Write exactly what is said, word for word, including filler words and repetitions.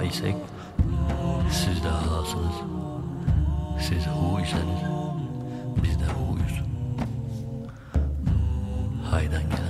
isek siz de Ha'sınız. Siz Hu iseniz biz de Hu'yuz. Haydan gelen